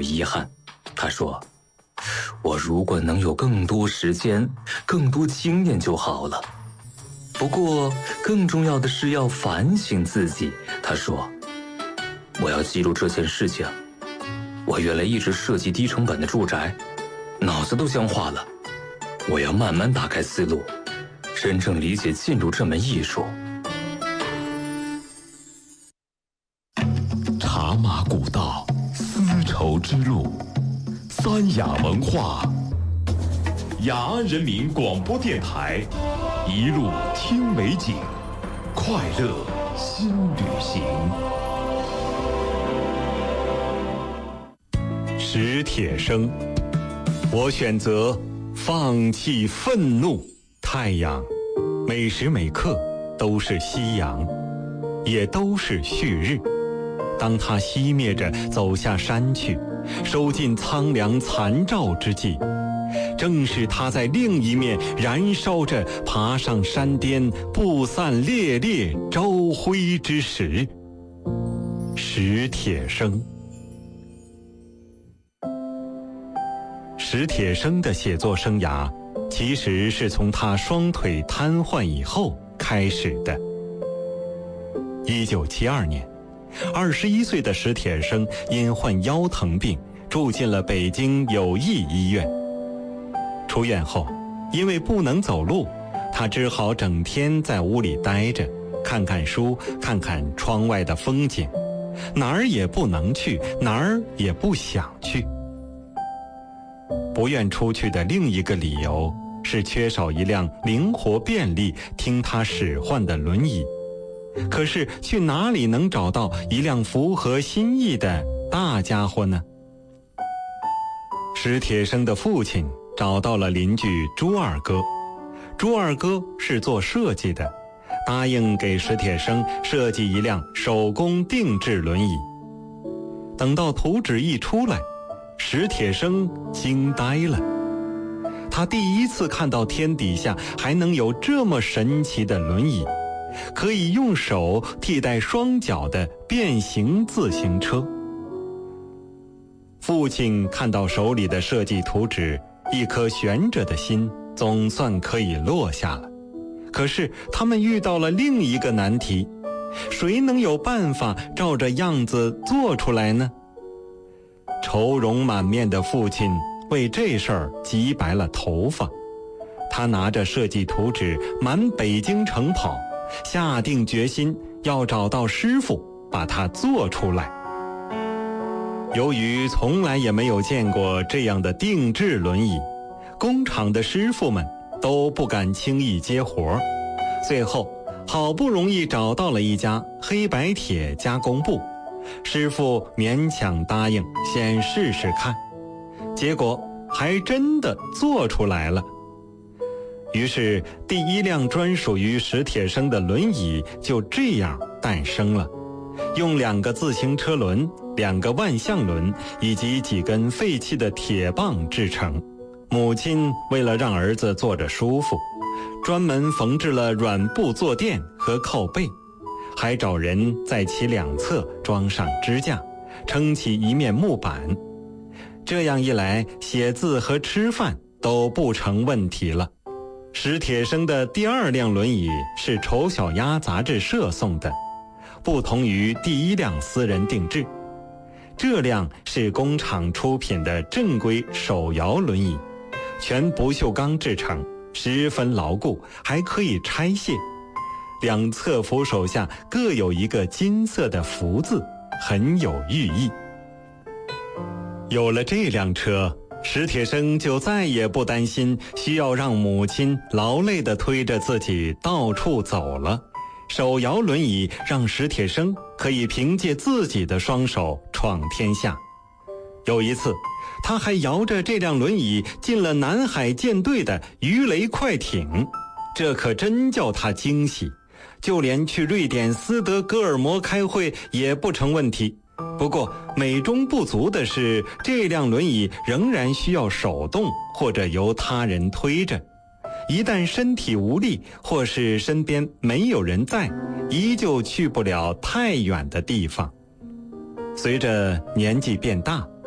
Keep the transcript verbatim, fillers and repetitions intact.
有遗憾。他说，我如果能有更多时间，更多经验就好了。不过更重要的是要反省自己。他说，我要记录这件事情。我原来一直设计低成本的住宅，脑子都僵化了。我要慢慢打开思路，真正理解建筑这门艺术。 茶马古道，丝绸之路，三雅文化，雅安人民广播电台，一路听美景，快乐新旅行。史铁生，我选择放弃愤怒。太阳，每时每刻都是夕阳，也都是旭日。当它熄灭着走下山去，收尽苍凉残照之际，正是它在另一面燃烧着爬上山巅，不散烈烈朝晖之时。史铁生。史铁生的写作生涯其实是从他双腿瘫痪以后开始的。一九七二年，二十一岁的史铁生因患腰疼病住进了北京友谊医院。出院后，因为不能走路，他只好整天在屋里待着，看看书，看看窗外的风景，哪儿也不能去，哪儿也不想去。不愿出去的另一个理由是缺少一辆灵活便利、听他使唤的轮椅。可是去哪里能找到一辆符合心意的大家伙呢？史铁生的父亲找到了邻居朱二哥，朱二哥是做设计的，答应给史铁生设计一辆手工定制轮椅。等到图纸一出来，史铁生惊呆了。他第一次看到天底下还能有这么神奇的轮椅，可以用手替代双脚的变形自行车。父亲看到手里的设计图纸，一颗悬着的心总算可以落下了。可是他们遇到了另一个难题，谁能有办法照着样子做出来呢？愁容满面的父亲为这事儿急白了头发，他拿着设计图纸满北京城跑，下定决心要找到师傅把它做出来。由于从来也没有见过这样的定制轮椅，工厂的师傅们都不敢轻易接活。最后好不容易找到了一家黑白铁加工部，师傅勉强答应先试试看，结果还真的做出来了。于是第一辆专属于史铁生的轮椅就这样诞生了，用两个自行车轮、两个万向轮以及几根废弃的铁棒制成。母亲为了让儿子坐着舒服，专门缝制了软布坐垫和靠背，还找人在其两侧装上支架，撑起一面木板。这样一来，写字和吃饭都不成问题了。史铁生的第二辆轮椅是丑小鸭杂志社送的，不同于第一辆私人定制。这辆是工厂出品的正规手摇轮椅，全不锈钢制成，十分牢固，还可以拆卸。两侧扶手下各有一个金色的福字，很有寓意。有了这辆车，史铁生就再也不担心需要让母亲劳累地推着自己到处走了。手摇轮椅让史铁生可以凭借自己的双手闯天下。有一次，他还摇着这辆轮椅进了南海舰队的鱼雷快艇，这可真叫他惊喜。就连去瑞典斯德哥尔摩开会也不成问题。不过美中不足的是，这辆轮椅仍然需要手动或者由他人推着，一旦身体无力或是身边没有人在，依旧去不了太远的地方。随着年纪变大，